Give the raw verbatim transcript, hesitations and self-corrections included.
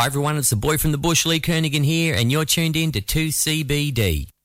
Hi everyone, it's the boy from the bush, Lee Kernaghan here, and you're tuned in to two C B D.